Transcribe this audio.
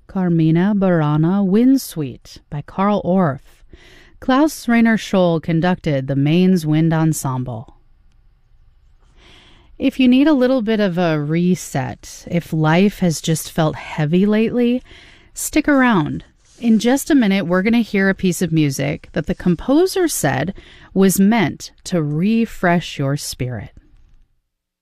Carmina Burana Wind Suite by Carl Orff. Klaus Rainer Scholl conducted the Mainz Wind Ensemble. If you need a little bit of a reset, if life has just felt heavy lately, stick around. In just a minute, we're going to hear a piece of music that the composer said was meant to refresh your spirit.